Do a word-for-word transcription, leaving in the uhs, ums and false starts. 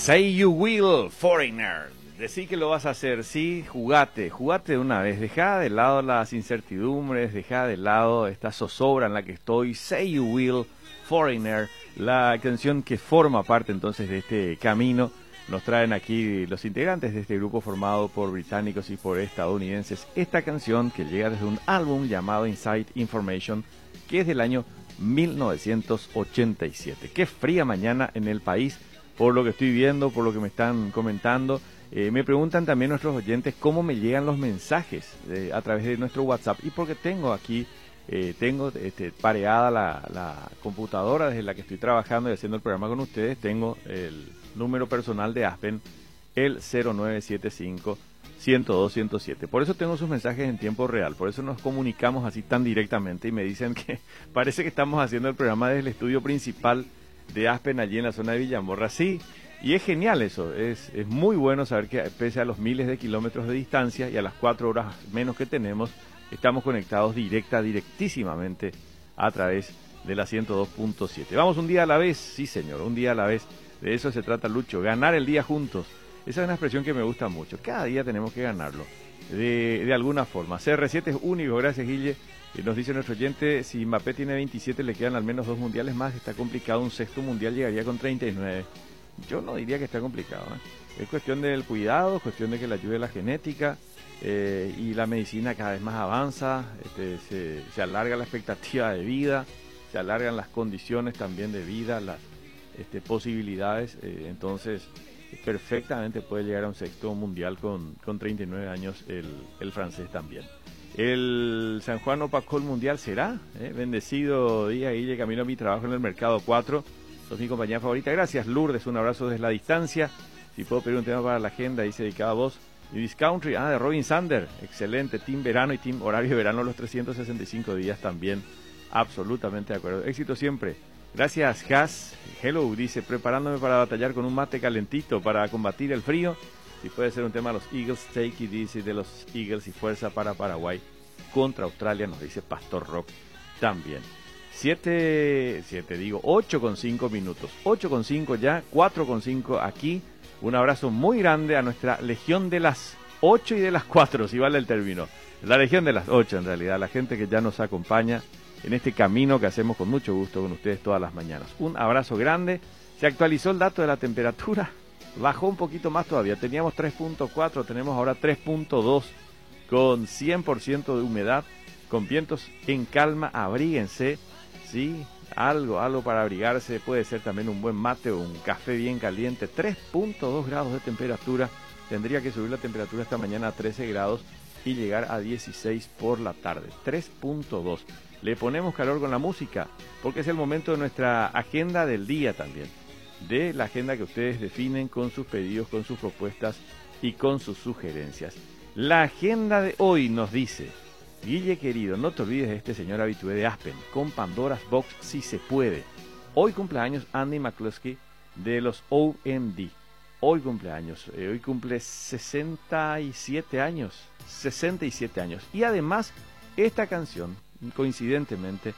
Say you will, foreigner. Decí que lo vas a hacer, sí, jugate, jugate de una vez. Deja de lado las incertidumbres, deja de lado esta zozobra en la que estoy. Say you will, foreigner. La canción que forma parte entonces de este camino. Nos traen aquí los integrantes de este grupo formado por británicos y por estadounidenses. Esta canción que llega desde un álbum llamado Inside Information, que es del año mil novecientos ochenta y siete. Qué fría mañana en el país, por lo que estoy viendo, por lo que me están comentando. Eh, me preguntan también nuestros oyentes cómo me llegan los mensajes eh, a través de nuestro WhatsApp. Y porque tengo aquí, eh, tengo este, pareada la, la computadora desde la que estoy trabajando y haciendo el programa con ustedes. Tengo el número personal de Aspen, el cero nueve siete cinco, uno cero dos, uno cero siete. Por eso tengo sus mensajes en tiempo real, por eso nos comunicamos así tan directamente y me dicen que parece que estamos haciendo el programa desde el estudio principal de Aspen allí en la zona de Villamorra. Sí, y es genial eso, es, es muy bueno saber que pese a los miles de kilómetros de distancia y a las cuatro horas menos que tenemos, estamos conectados directa, directísimamente a través de la ciento dos punto siete. Vamos un día a la vez, sí señor, un día a la vez. De eso se trata, Lucho, ganar el día juntos. Esa es una expresión que me gusta mucho. Cada día tenemos que ganarlo, de, de alguna forma. C R siete es único, gracias Guille. Eh, nos dice nuestro oyente, si Mbappé tiene veintisiete, le quedan al menos dos mundiales más. Está complicado, un sexto mundial llegaría con treinta y nueve. Yo no diría que está complicado, ¿eh? Es cuestión del cuidado, cuestión de que le ayude la genética eh, y la medicina cada vez más avanza, este, se, se alarga la expectativa de vida, se alargan las condiciones también de vida, las Este, posibilidades, eh, entonces perfectamente puede llegar a un sexto mundial con, con treinta y nueve años el, el francés también. El San Juan opacó el mundial, ¿será? ¿Eh? Bendecido día, Guille, camino a mi trabajo en el Mercado cuatro, sos mi compañía favorita. Gracias Lourdes, un abrazo desde la distancia. Si puedo pedir un tema para la agenda, dice dedicado a vos. Y This Country, ah, de Robin Sander, excelente, Team Verano y Team Horario de Verano los trescientos sesenta y cinco días también, absolutamente de acuerdo. Éxito siempre. Gracias, Has. Hello, dice, preparándome para batallar con un mate calentito para combatir el frío. Si puede ser un tema de los Eagles, take it easy de los Eagles y fuerza para Paraguay contra Australia, nos dice Pastor Rock también. Siete, siete digo, ocho con cinco minutos. Ocho con cinco ya, cuatro con cinco aquí. Un abrazo muy grande a nuestra Legión de las ocho y de las cuatro, si vale el término. La Legión de las ocho, en realidad, la gente que ya nos acompaña en este camino que hacemos con mucho gusto con ustedes todas las mañanas. Un abrazo grande. Se actualizó el dato de la temperatura, bajó un poquito más todavía. Teníamos tres punto cuatro, tenemos ahora tres punto dos, con cien por ciento de humedad, con vientos en calma. Abríguense, sí, algo, algo para abrigarse. Puede ser también un buen mate o un café bien caliente. tres punto dos grados de temperatura. Tendría que subir la temperatura esta mañana a trece grados y llegar a dieciséis por la tarde. tres punto dos. Le ponemos calor con la música, porque es el momento de nuestra agenda del día también, de la agenda que ustedes definen con sus pedidos, con sus propuestas y con sus sugerencias. La agenda de hoy nos dice, Guille querido, no te olvides de este señor habitué de Aspen, con Pandora's Box si se puede. Hoy cumpleaños Andy McCluskey de los O M D. Hoy cumpleaños, eh, hoy cumple sesenta y siete años, sesenta y siete años. Y además, esta canción, coincidentemente,